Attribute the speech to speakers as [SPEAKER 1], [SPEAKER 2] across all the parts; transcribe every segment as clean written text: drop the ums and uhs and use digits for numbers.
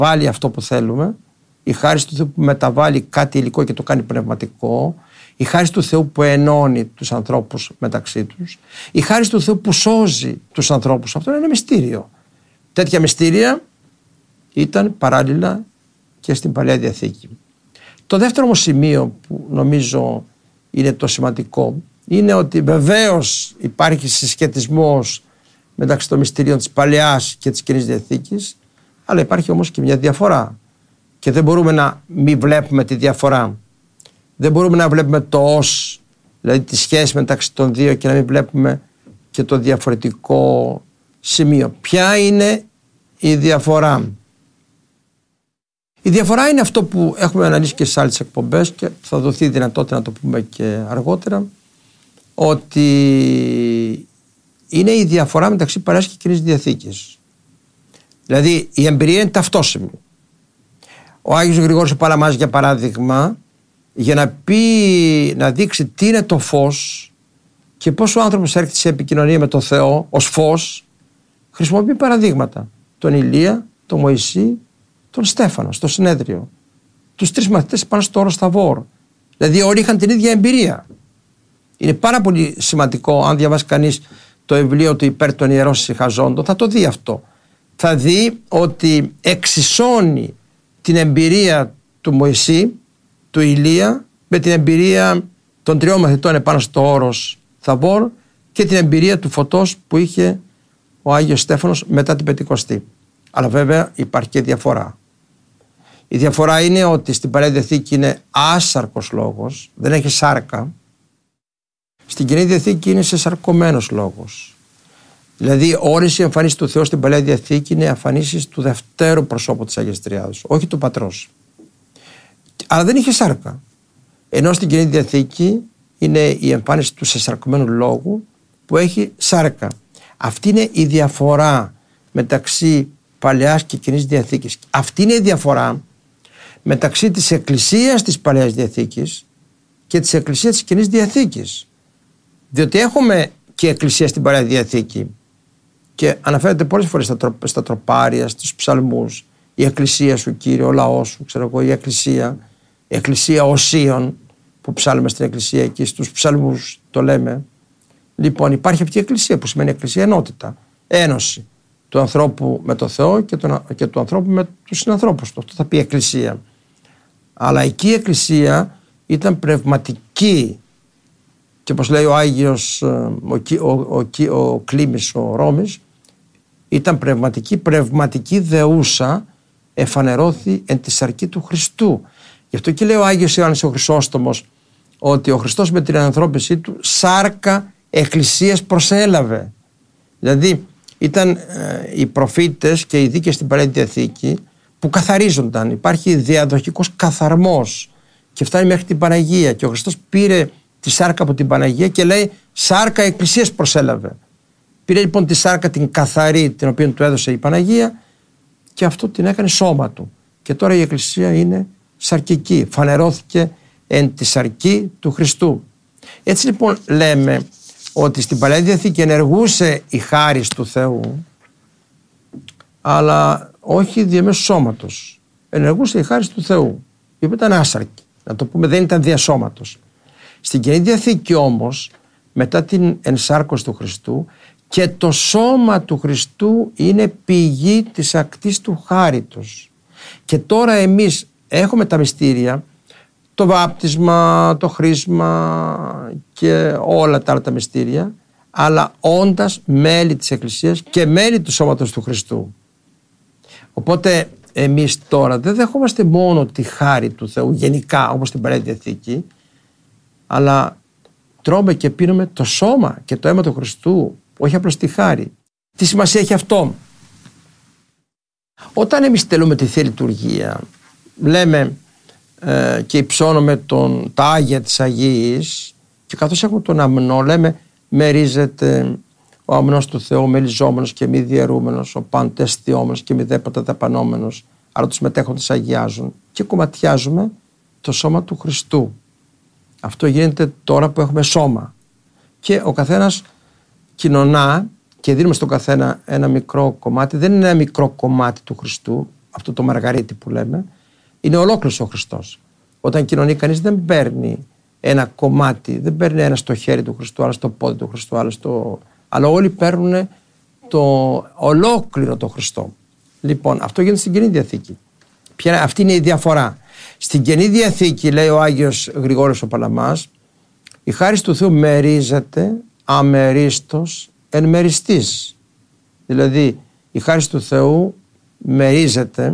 [SPEAKER 1] μεταβάλει αυτό που θέλουμε, η χάρις του Θεού που μεταβάλει κάτι υλικό και το κάνει πνευματικό, η χάρις του Θεού που ενώνει τους ανθρώπους μεταξύ τους, η χάρις του Θεού που σώζει τους ανθρώπους. Αυτό είναι ένα μυστήριο. Τέτοια μυστήρια ήταν παράλληλα και στην Παλαιά Διαθήκη. Το δεύτερο όμως σημείο που νομίζω είναι το σημαντικό είναι ότι βεβαίως υπάρχει συσχετισμός μεταξύ των μυστηρίων της Παλαιάς και της Καινής Διαθήκης, αλλά υπάρχει όμως και μια διαφορά και δεν μπορούμε να μην βλέπουμε τη διαφορά. Δεν μπορούμε να βλέπουμε το ως, δηλαδή τη σχέση μεταξύ των δύο, και να μην βλέπουμε και το διαφορετικό σημείο. Ποια είναι η διαφορά? Η διαφορά είναι αυτό που έχουμε αναλύσει και σε άλλες εκπομπές και θα δοθεί δυνατότητα να το πούμε και αργότερα, ότι είναι η διαφορά μεταξύ Παλαιάς και Καινής Διαθήκης. Δηλαδή η εμπειρία είναι ταυτόσιμη. Ο Άγιος Γρηγόρης ο Παλαμάς, για παράδειγμα, για να δείξει τι είναι το φως και πώς ο άνθρωπος έρχεται σε επικοινωνία με το Θεό ως φως, χρησιμοποιεί παραδείγματα. Τον Ηλία, τον Μωυσή, τον Στέφανο στο συνέδριο. Τους τρεις μαθητές πάνω στο όρος Θαβόρ. Δηλαδή όλοι είχαν την ίδια εμπειρία. Είναι πάρα πολύ σημαντικό, αν διαβάσει κανείς το βιβλίο του Υπέρ των Ιερών Συχαζόντων, θα το δει αυτό. Θα δει ότι εξισώνει την εμπειρία του Μωυσή, του Ηλία, με την εμπειρία των τριών μαθητών επάνω στο όρος Θαβόρ και την εμπειρία του φωτός που είχε ο Άγιος Στέφανος μετά την Πεντηκοστή. Αλλά βέβαια υπάρχει και διαφορά. Η διαφορά είναι ότι στην Παλαιά Διαθήκη είναι άσαρκος λόγος, δεν έχει σάρκα. Στην Καινή Διαθήκη είναι σεσαρκωμένος λόγος. Δηλαδή όλες οι εμφανίσεις του Θεού στην Παλαιά Διαθήκη είναι εμφανίσεις του δευτέρου προσώπου της Αγίας Τριάδος, όχι του Πατρός. Αλλά δεν είχε σάρκα. Ενώ στην Καινή Διαθήκη είναι η εμφάνιση του σεσαρκωμένου λόγου που έχει σάρκα. Αυτή είναι η διαφορά μεταξύ Παλαιάς και Καινής Διαθήκης. Αυτή είναι η διαφορά μεταξύ της Εκκλησίας της Παλαιάς Διαθήκης και της Εκκλησίας της Καινής Διαθήκης. Διότι έχουμε και Εκκλησία στην Παλαιά Διαθήκη και αναφέρεται πολλές φορές στα τροπάρια, στους ψαλμούς, η Εκκλησία σου Κύριε, ο λαός σου, ξέρω εγώ, η Εκκλησία οσίων που ψάλουμε στην Εκκλησία εκεί, στους ψαλμούς το λέμε. Λοιπόν, υπάρχει αυτή η Εκκλησία που σημαίνει Εκκλησία ενότητα, ένωση του ανθρώπου με το Θεό και του ανθρώπου με τους συνανθρώπους του. Αυτό θα πει Εκκλησία. Αλλά εκεί η Εκκλησία ήταν πνευματική και όπως λέει ο Άγιος ο Κλήμης ο Ρώμης, ήταν πνευματική δεούσα εφανερώθη εν τη σαρκή του Χριστού. Γι' αυτό και λέει ο Άγιος Ιωάννης ο Χρυσόστομος ότι ο Χριστός με την ανθρώπισή του σάρκα εκκλησίας προσέλαβε. Δηλαδή ήταν οι προφήτες και οι δίκες στην Παλαιά Διαθήκη που καθαρίζονταν. Υπάρχει διαδοχικός καθαρμός και φτάνει μέχρι την Παναγία και ο Χριστός πήρε τη σάρκα από την Παναγία και λέει σάρκα εκκλησίας προσέλαβε. Πήρε λοιπόν τη σάρκα την καθαρή την οποία του έδωσε η Παναγία και αυτό την έκανε σώμα του. Και τώρα η Εκκλησία είναι σαρκική, φανερώθηκε εν τη σαρκή του Χριστού. Έτσι λοιπόν λέμε ότι στην Παλαιά Διαθήκη ενεργούσε η χάρις του Θεού, αλλά όχι διαμέσου σώματος. Ενεργούσε η χάρις του Θεού, η οποία ήταν άσαρκη. Να το πούμε, δεν ήταν διασώματος. Στην Καινή Διαθήκη όμως, μετά την ενσάρκωση του Χριστού, και το σώμα του Χριστού είναι πηγή της ακτής του χάριτος. Και τώρα εμείς έχουμε τα μυστήρια, το βάπτισμα, το χρίσμα και όλα τα άλλα τα μυστήρια, αλλά όντας μέλη της Εκκλησίας και μέλη του σώματος του Χριστού. Οπότε εμείς τώρα δεν δεχόμαστε μόνο τη χάρη του Θεού γενικά όπως στην Παλαιά Διαθήκη, αλλά τρώμε και πίνουμε το σώμα και το αίμα του Χριστού, όχι απλώς τη χάρη. Τι σημασία έχει αυτό? Όταν εμείς τελούμε τη Θεία Λειτουργία, λέμε και υψώνουμε τα Άγια της Αγίης και καθώς έχουμε τον αμνό λέμε μερίζεται ο αμνός του Θεού μελιζόμενος και μη διαιρούμενος, ο παντεστιόμενος και μη δέποτε δαπανόμενος, αλλά τους μετέχοντες αγιάζουν και κομματιάζουμε το σώμα του Χριστού. Αυτό γίνεται τώρα που έχουμε σώμα και ο καθένας κοινωνά και δίνουμε στον καθένα ένα μικρό κομμάτι. Δεν είναι ένα μικρό κομμάτι του Χριστού, αυτό το μαργαρίτι που λέμε, είναι ολόκληρος ο Χριστός. Όταν κοινωνεί κανείς δεν παίρνει ένα κομμάτι, δεν παίρνει ένα στο χέρι του Χριστού, άλλο στο πόδι του Χριστού, αλλά όλοι παίρνουν το ολόκληρο το Χριστό. Λοιπόν, αυτό γίνεται στην Καινή Διαθήκη. Αυτή είναι η διαφορά. Στην Καινή Διαθήκη, λέει ο Άγιος Γρηγόριος ο Παλαμάς, η χάρις του Θεού μερίζεται αμερίστως εν μεριστής. Δηλαδή η χάρις του Θεού μερίζεται,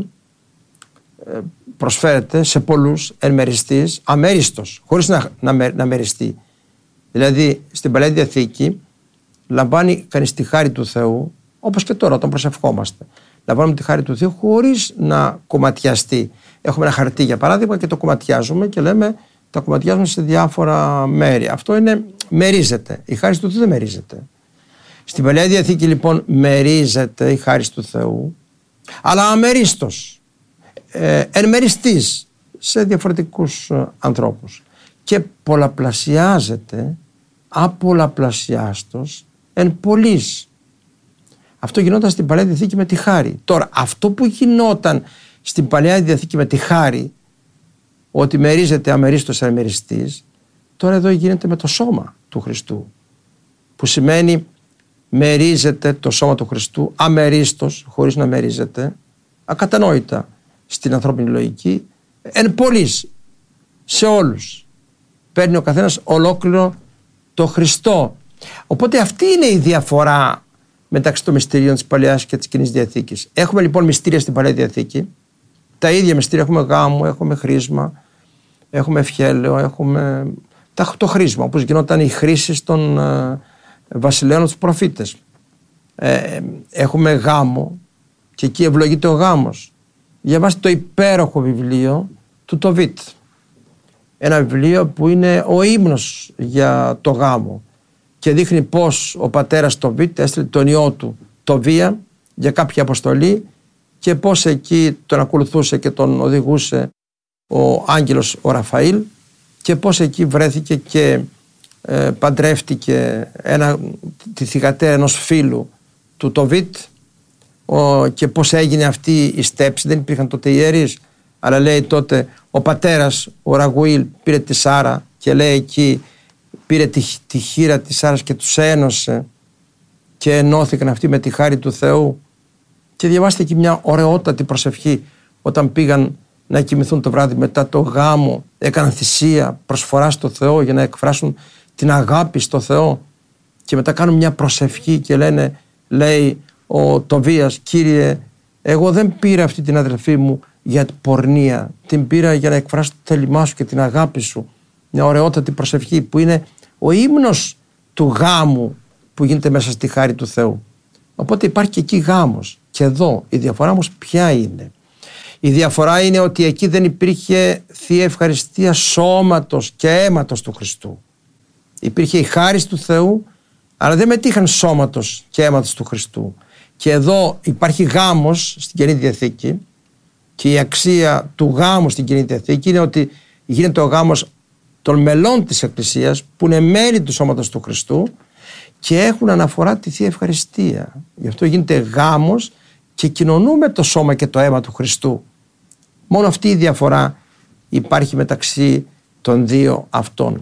[SPEAKER 1] προσφέρεται σε πολλούς εν μεριστής, αμέριστος, χωρίς να μεριστεί. Δηλαδή στην Παλαιά Διαθήκη λαμβάνει κανείς τη χάρη του Θεού, όπως και τώρα όταν προσευχόμαστε. Λαμβάνουμε τη χάρη του Θεού χωρίς να κομματιαστεί. Έχουμε ένα χαρτί για παράδειγμα και το κομματιάζουμε και λέμε τα κομματιάζουμε σε διάφορα μέρη. Αυτό είναι μερίζεται. Η χάρη του Θεού δεν μερίζεται. Στην Παλαιά Διαθήκη λοιπόν μερίζεται η χάρη του Θεού, αλλά αμερίστως, εν μεριστής σε διαφορετικούς ανθρώπους, και πολλαπλασιάζεται απολαπλασιάστος εν πολλής. Αυτό γινόταν στην Παλαιά Διαθήκη με τη χάρη. Τώρα αυτό που γινόταν στην Παλαιά Διαθήκη με τη χάρη, ότι μερίζεται αμερίστως εν μεριστής, τώρα εδώ γίνεται με το σώμα του Χριστού, που σημαίνει μερίζεται το σώμα του Χριστού αμερίστως, χωρίς να μερίζεται, ακατανόητα στην ανθρώπινη λογική, εν πολλής, σε όλους. Παίρνει ο καθένας ολόκληρο το Χριστό. Οπότε αυτή είναι η διαφορά μεταξύ των μυστηρίων της Παλαιάς και της Καινής Διαθήκης. Έχουμε λοιπόν μυστήρια στην Παλαιά Διαθήκη, τα ίδια μυστήρια, έχουμε γάμο, έχουμε χρήσμα, έχουμε ευχέλαιο, έχουμε το χρήσμα, όπως γινόταν οι χρήσεις των βασιλέων τους προφήτες. Έχουμε γάμο και εκεί ευλογείται ο γάμος. Διαβάστε το υπέροχο βιβλίο του Τοβίτ. Ένα βιβλίο που είναι ο ύμνος για το γάμο και δείχνει πως ο πατέρας Τοβίτ έστειλε τον ιό του Τοβία για κάποια αποστολή και πως εκεί τον ακολουθούσε και τον οδηγούσε ο άγγελος ο Ραφαήλ και πως εκεί βρέθηκε και παντρεύτηκε τη θυγατέρα ενός φίλου του Τοβίτ και πως έγινε αυτή η στέψη. Δεν υπήρχαν τότε ιερείς, αλλά λέει τότε ο πατέρας ο Ραγουήλ πήρε τη Σάρα και λέει εκεί πήρε τη χείρα της Σάρας και τους ένωσε και ενώθηκαν αυτοί με τη χάρη του Θεού. Και διαβάστε εκεί μια ωραιότατη προσευχή όταν πήγαν να κοιμηθούν το βράδυ μετά το γάμο, έκαναν θυσία, προσφορά στο Θεό για να εκφράσουν την αγάπη στο Θεό και μετά κάνουν μια προσευχή και λέει ο Τοβίας, Κύριε, εγώ δεν πήρα αυτή την αδελφή μου για πορνεία, την πήρα για να εκφράσω το θέλημά σου και την αγάπη σου. Μια ωραιότατη προσευχή που είναι ο ύμνος του γάμου που γίνεται μέσα στη χάρη του Θεού. Οπότε υπάρχει και εκεί γάμος. Και εδώ η διαφορά όμως ποια είναι? Η διαφορά είναι ότι εκεί δεν υπήρχε Θεία Ευχαριστία σώματος και αίματος του Χριστού. Υπήρχε η χάρις του Θεού, αλλά δεν μετήχαν σώματος και αίματος του Χριστού. Και εδώ υπάρχει γάμος στην Καινή Διαθήκη και η αξία του γάμου στην Καινή Διαθήκη είναι ότι γίνεται ο γάμος των μελών της Εκκλησίας που είναι μέλη του σώματος του Χριστού και έχουν αναφορά τη Θεία Ευχαριστία. Γι' αυτό γίνεται γάμος και κοινωνούμε το σώμα και το αίμα του Χριστού. Μόνο αυτή η διαφορά υπάρχει μεταξύ των δύο αυτών,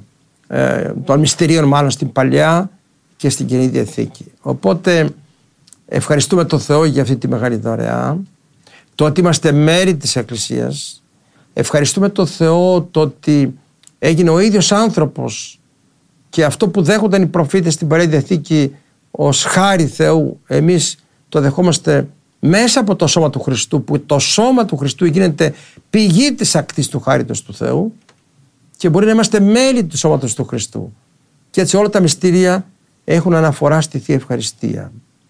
[SPEAKER 1] των μυστηρίων μάλλον στην Παλαιά και στην Καινή Διαθήκη. Οπότε ευχαριστούμε τον Θεό για αυτή τη μεγάλη δωρεά, το ότι είμαστε μέρη της Εκκλησίας. Ευχαριστούμε τον Θεό το ότι έγινε ο ίδιος άνθρωπος και αυτό που δέχονταν οι προφήτες στην Παλαιά Διαθήκη ως χάρη Θεού, εμείς το δεχόμαστε μέσα από το σώμα του Χριστού, που το σώμα του Χριστού γίνεται πηγή της ακτής του χάριτος του Θεού και μπορεί να είμαστε μέλη του σώματος του Χριστού. Και έτσι όλα τα μυστήρια έχουν αναφορά στη Θεία Ευχαριστία.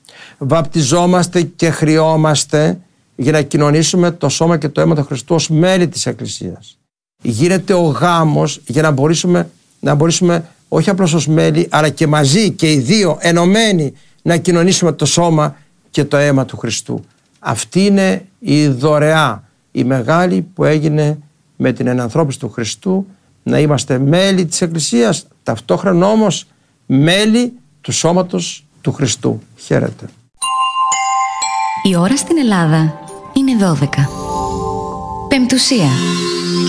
[SPEAKER 1] Βαπτιζόμαστε και χρειόμαστε για να κοινωνήσουμε το σώμα και το αίμα του Χριστού ως μέλη της Εκκλησίας. Γίνεται ο γάμος για να μπορέσουμε όχι απλώς ως μέλη, αλλά και μαζί και οι δύο ενωμένοι να κοινωνήσουμε το σώμα και το αίμα του Χριστού. Αυτή είναι η δωρεά, η μεγάλη που έγινε με την ενανθρώπιση του Χριστού, να είμαστε μέλη της Εκκλησίας, ταυτόχρονα όμως μέλη του σώματος του Χριστού. Χαίρετε.
[SPEAKER 2] Η ώρα στην Ελλάδα είναι 12. Πεμπτουσία.